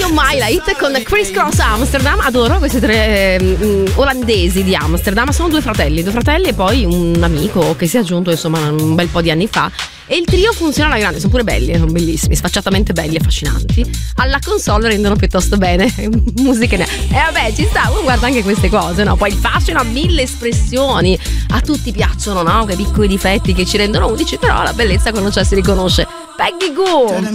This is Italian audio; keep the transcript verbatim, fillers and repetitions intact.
Mylight con Criss Cross Amsterdam. Adoro questi tre um, olandesi di Amsterdam. Sono due fratelli, due fratelli e poi un amico che si è aggiunto insomma un bel po' di anni fa. E il trio funziona alla grande, sono pure belli, sono bellissimi, sfacciatamente belli, affascinanti. Alla console rendono piuttosto bene, musiche ne... E eh, vabbè, ci sta, uno guarda anche queste cose, no? Poi il fashion ha mille espressioni, a tutti piacciono, no? Quei piccoli difetti che ci rendono unici, però la bellezza quando c'è si riconosce. Peggy Gou!